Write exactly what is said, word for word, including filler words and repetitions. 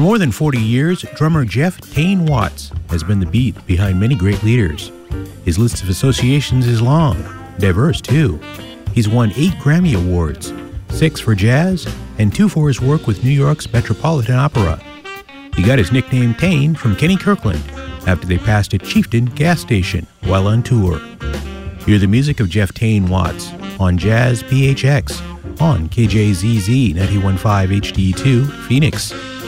more than forty years, drummer Jeff Tain Watts has been the beat behind many great leaders. His list of associations is long, diverse too. He's won eight Grammy Awards, six for jazz, and two for his work with New York's Metropolitan Opera. He got his nickname Tain from Kenny Kirkland after they passed a Chieftain gas station while on tour. Hear the music of Jeff Tain Watts on Jazz P H X on K J Z Z ninety-one point five H D two, Phoenix.